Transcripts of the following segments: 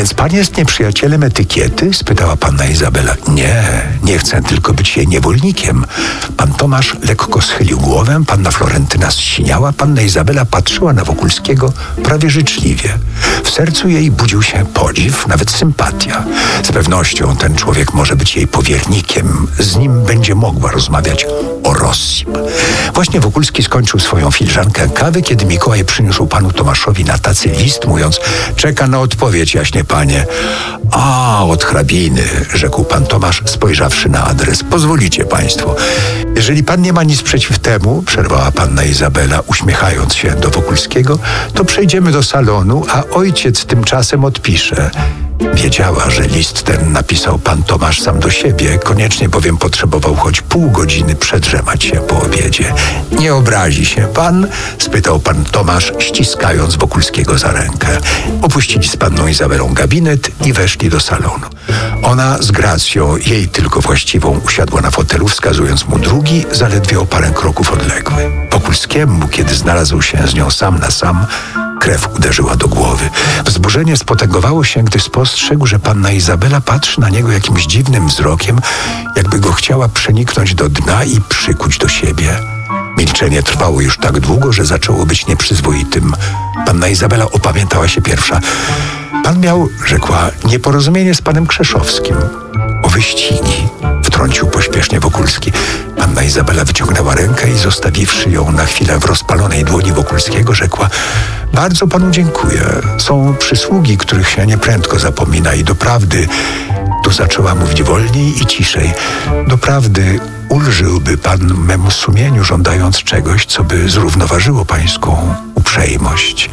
Więc pan jest nieprzyjacielem etykiety? Spytała panna Izabela. Nie chcę tylko być jej niewolnikiem. Pan Tomasz lekko schylił głowę, panna Florentyna zsiniała, panna Izabela patrzyła na Wokulskiego prawie życzliwie. W sercu jej budził się podziw, nawet sympatia. Z pewnością ten człowiek może być jej powiernikiem. Z nim będzie mogła rozmawiać o Rossim. Właśnie Wokulski skończył swoją filiżankę kawy, kiedy Mikołaj przyniósł panu Tomaszowi na tacy list, mówiąc: czeka na odpowiedź, jaśnie panie. A, od hrabiny, rzekł pan Tomasz, spojrzawszy na adres. Pozwolicie państwo. Jeżeli pan nie ma nic przeciw temu, przerwała panna Izabela, uśmiechając się do Wokulskiego, to przejdziemy do salonu, a ojciec tymczasem odpisze. Wiedziała, że list ten napisał pan Tomasz sam do siebie, koniecznie bowiem potrzebował choć pół godziny przedrzemać się po obiedzie. Nie obrazi się pan? Spytał pan Tomasz, ściskając Wokulskiego za rękę. Opuścili z panną Izabelą gabinet i weszli do salonu. Ona z gracją, jej tylko właściwą, usiadła na fotelu, wskazując mu drugi, zaledwie o parę kroków odległy. Wokulskiemu, kiedy znalazł się z nią sam na sam, krew uderzyła do głowy. Wzburzenie spotęgowało się, gdy spostrzegł, że panna Izabela patrzy na niego jakimś dziwnym wzrokiem, jakby go chciała przeniknąć do dna i przykuć do siebie. Milczenie trwało już tak długo, że zaczęło być nieprzyzwoitym. Panna Izabela opamiętała się pierwsza. Pan miał, rzekła, nieporozumienie z panem Krzeszowskim. O wyścigi, wtrącił pośpiesznie Wokulski. Panna Izabela wyciągnęła rękę i zostawiwszy ją na chwilę w rozpalonej dłoni Wokulskiego, rzekła: bardzo panu dziękuję. Są przysługi, których się nieprędko zapomina i doprawdy, tu zaczęła mówić wolniej i ciszej, doprawdy ulżyłby pan memu sumieniu, żądając czegoś, co by zrównoważyło pańską uprzejmość.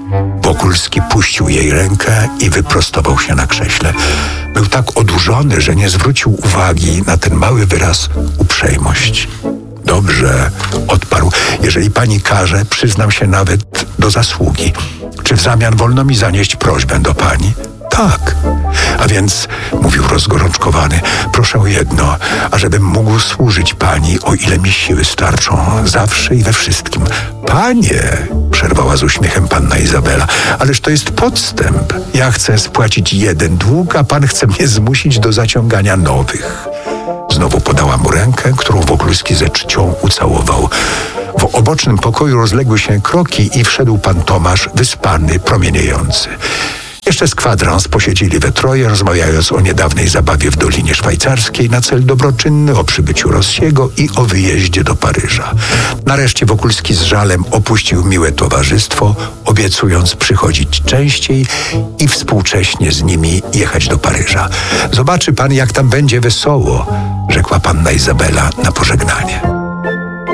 Wokulski puścił jej rękę i wyprostował się na krześle. Był tak odurzony, że nie zwrócił uwagi na ten mały wyraz uprzejmość. Dobrze, odparł. Jeżeli pani każe, przyznam się nawet do zasługi. Czy w zamian wolno mi zanieść prośbę do pani? Tak. A więc, mówił rozgorączkowany, proszę o jedno, ażebym mógł służyć pani, o ile mi siły starczą, zawsze i we wszystkim. Panie, przerwała z uśmiechem panna Izabela, ależ to jest podstęp. Ja chcę spłacić jeden dług, a pan chce mnie zmusić do zaciągania nowych. Znowu podała mu rękę, którą Wokulski ze czcią ucałował. W obocznym pokoju rozległy się kroki i wszedł pan Tomasz, wyspany, promieniejący. Jeszcze z kwadrans posiedzieli we troje, rozmawiając o niedawnej zabawie w Dolinie Szwajcarskiej na cel dobroczynny, o przybyciu Rossiego i o wyjeździe do Paryża. Nareszcie Wokulski z żalem opuścił miłe towarzystwo, obiecując przychodzić częściej i współcześnie z nimi jechać do Paryża. Zobaczy pan, jak tam będzie wesoło, rzekła panna Izabela na pożegnanie.